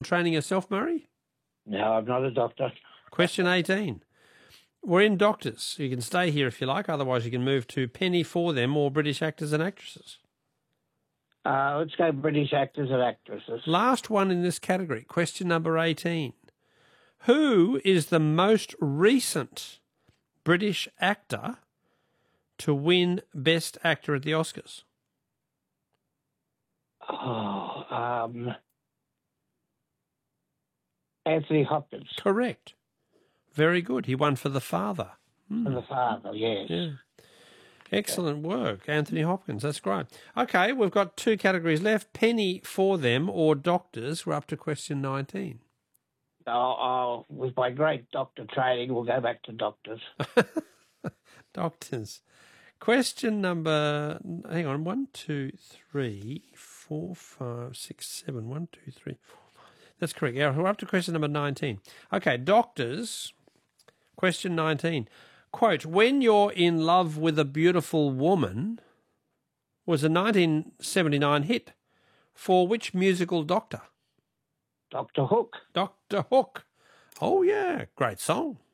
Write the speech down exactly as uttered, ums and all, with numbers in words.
training yourself, Murray? No, I'm not a doctor. Question eighteen. We're in doctors. You can stay here if you like. Otherwise, you can move to Penny for Them or British actors and actresses. Uh, let's go British actors and actresses. Last one in this category. Question number eighteen. Who is the most recent British actor to win Best Actor at the Oscars? Oh, um, Anthony Hopkins. Correct. Very good. He won for The Father. Hmm. For The Father, yes. Yeah. Excellent work, Anthony Hopkins. That's great. Okay, we've got two categories left, Penny for Them or Doctors. We're up to question nineteen. Oh, oh, with my great doctor training, we'll go back to doctors. Doctors. Question number, hang on, one, two, three, four, five, six, seven. One, two, three, four, five. That's correct. Yeah, we're up to question number nineteen. Okay, doctors. Question nineteen. Quote, When You're in Love with a Beautiful Woman was a nineteen seventy-nine hit. For which musical doctor? Doctor Hook. Doctor Hook. Oh, yeah. Great song.